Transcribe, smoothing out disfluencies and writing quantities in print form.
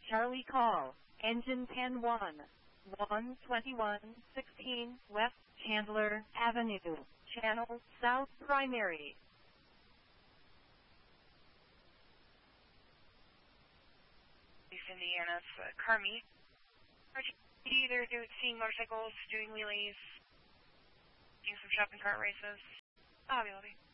Charlie call, engine 101, 12116 West Chandler Avenue, Channel South Primary. Indiana's car meet. They're seeing motorcycles, doing wheelies, doing some shopping cart races. Obviously.